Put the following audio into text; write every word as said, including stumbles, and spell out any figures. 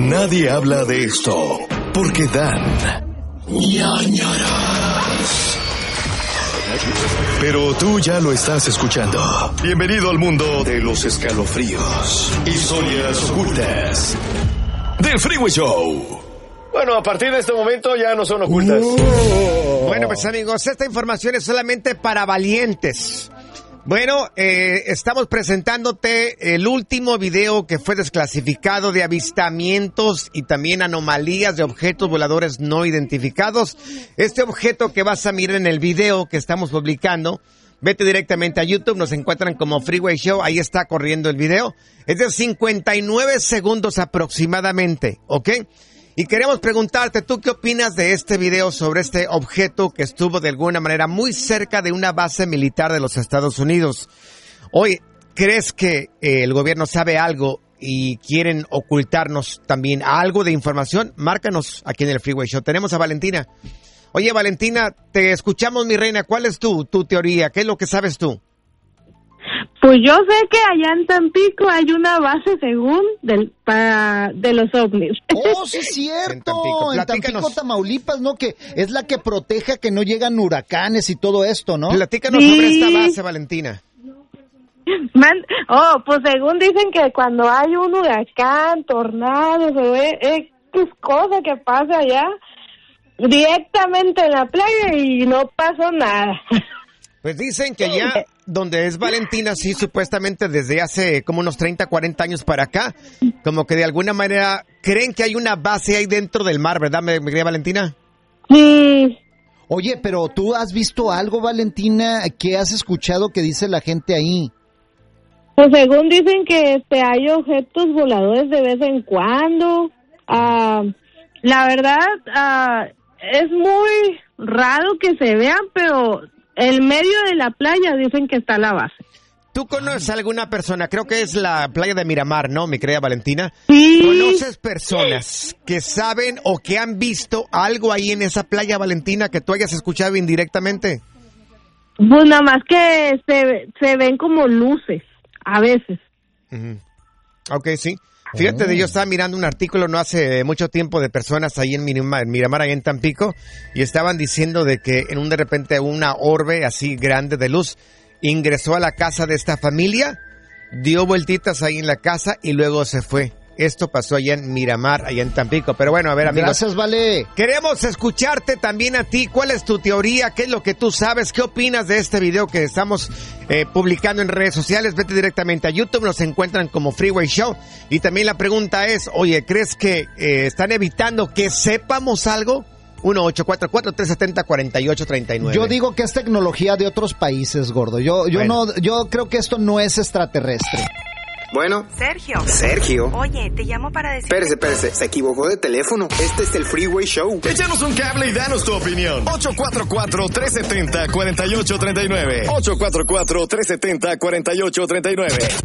Nadie habla de esto porque dan ñañaras. Pero tú ya lo estás escuchando. Bienvenido al mundo de los escalofríos, historias ocultas del Freeway Show. Bueno, a partir de este momento ya no son ocultas. Uh. Bueno, pues amigos, esta información es solamente para valientes. Bueno, eh, estamos presentándote el último video que fue desclasificado de avistamientos y también anomalías de objetos voladores no identificados. Este objeto que vas a mirar en el video que estamos publicando, vete directamente a YouTube, nos encuentran como Freeway Show, ahí está corriendo el video. Es de cincuenta y nueve segundos aproximadamente, ¿ok? Y queremos preguntarte, ¿tú qué opinas de este video sobre este objeto que estuvo de alguna manera muy cerca de una base militar de los Estados Unidos? Oye, ¿crees que eh, el gobierno sabe algo y quieren ocultarnos también algo de información? Márcanos aquí en el Freeway Show. Tenemos a Valentina. Oye, Valentina, te escuchamos, mi reina. ¿Cuál es tu, tu teoría? ¿Qué es lo que sabes tú? Pues yo sé que allá en Tampico hay una base según del para de los ovnis. Oh, sí es cierto. En Tampico, en Tampico, Tamaulipas, ¿no? Que es la que protege a que no llegan huracanes y todo esto, ¿no? Platícanos sí. sobre esta base, Valentina. Man, oh, pues según dicen que cuando hay un huracán, tornados o X cosa que pasa allá, directamente en la playa y no pasó nada. Pues dicen que allá donde es Valentina, sí, supuestamente desde hace como unos treinta, cuarenta años para acá, como que de alguna manera creen que hay una base ahí dentro del mar, ¿verdad, mi querida Valentina? Sí. Oye, pero ¿tú has visto algo, Valentina? ¿Qué has escuchado que dice la gente ahí? Pues según dicen que este hay objetos voladores de vez en cuando. Uh, la verdad, uh, es muy raro que se vean, pero en medio de la playa dicen que está la base. ¿Tú conoces a alguna persona? Creo que es la playa de Miramar, ¿no, mi querida Valentina? Sí. ¿Conoces personas que saben o que han visto algo ahí en esa playa, Valentina, que tú hayas escuchado indirectamente? Pues nada más que se, se ven como luces, a veces. Uh-huh. Ok, sí. Fíjate, oh. de, yo estaba mirando un artículo no hace mucho tiempo de personas ahí en Miramar, en Miramar, ahí en Tampico, y estaban diciendo de que en un de repente una orbe así grande de luz ingresó a la casa de esta familia, dio vueltitas ahí en la casa y luego se fue. Esto pasó allá en Miramar, allá en Tampico. Pero bueno, a ver, amigos. Gracias, Vale. Queremos escucharte también a ti. ¿Cuál es tu teoría? ¿Qué es lo que tú sabes? ¿Qué opinas de este video que estamos eh, publicando en redes sociales? Vete directamente a YouTube, nos encuentran como Freeway Show. Y también la pregunta es, oye, ¿crees que eh, están evitando que sepamos algo? uno ocho cuatro cuatro, tres siete cero, cuatro ocho tres nueve. Yo digo que es tecnología de otros países, gordo. Yo, yo, bueno. no, yo creo que esto no es extraterrestre. Bueno. Sergio. Sergio. Oye, te llamo para decir... Espérese, espérese, se equivocó de teléfono. Este es el Freeway Show. Échanos un cable y danos tu opinión. ocho cuatro cuatro, tres siete cero, cuatro ocho tres nueve. ocho cuatro cuatro, tres siete cero, cuatro ocho tres nueve.